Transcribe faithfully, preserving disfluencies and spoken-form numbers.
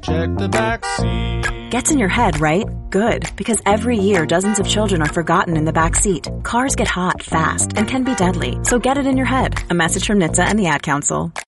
check the back seat. Gets in your head, right? Good, because every year dozens of children are forgotten in the back seat. Cars get hot fast and can be deadly, so get it in your head. A message from N H T S A and the Ad Council.